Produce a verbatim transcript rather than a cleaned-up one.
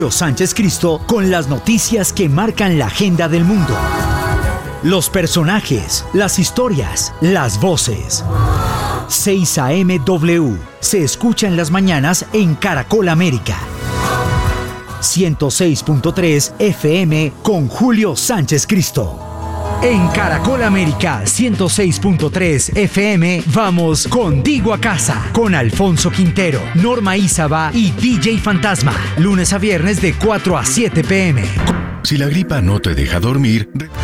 Sánchez Cristo con las noticias que marcan la agenda del mundo. Los personajes, las historias, las voces. seis A M W se escucha en las mañanas en Caracol América. ciento seis punto tres F M con Julio Sánchez Cristo. En Caracol América ciento seis punto tres F M vamos contigo a casa con Alfonso Quintero, Norma Ízaba y D J Fantasma. Lunes a viernes de cuatro a siete p m. Si la gripa no te deja dormir...